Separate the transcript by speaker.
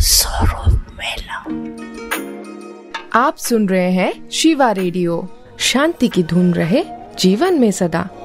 Speaker 1: स्वरूप मेला।
Speaker 2: आप सुन रहे हैं शिवा रेडियो। शांति की धुन रहे जीवन में सदा।